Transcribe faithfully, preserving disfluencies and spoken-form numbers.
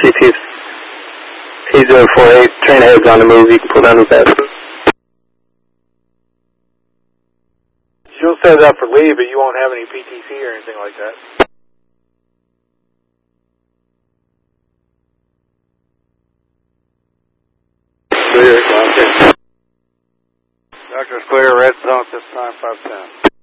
see if he's he's zero four eight. Train ahead's on the move. You can pull down the pass. She'll set it up for leave, but you won't have any P T C or anything like that. Clear, Doctor. Doctor's clear, red zone at this time, five ten.